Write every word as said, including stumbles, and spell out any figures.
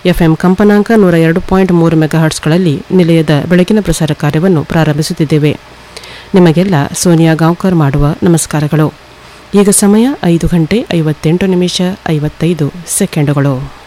FM ಕಂಪನಾಂಕ ನೂರ ಎರಡು ಪಾಯಿಂಟ್ ಮೂರು ಮೆಗಾಹರ್ಟ್ಸ್ಗಳಲ್ಲಿ ನಿಲಯದ ಬೆಳಗಿನ ಪ್ರಸಾರ ಕಾರ್ಯವನ್ನು ಪ್ರಾರಂಭಿಸುತ್ತಿದ್ದೇವೆ. ನಿಮಗೆಲ್ಲ ಸೋನಿಯಾ ಗಾಂವ್ಕರ್ ಮಾಡುವ ನಮಸ್ಕಾರಗಳು. ಈಗ ಸಮಯ ಐದು ಗಂಟೆ ಐವತ್ತೆಂಟು ನಿಮಿಷ ಐವತ್ತೈದು ಸೆಕೆಂಡುಗಳು.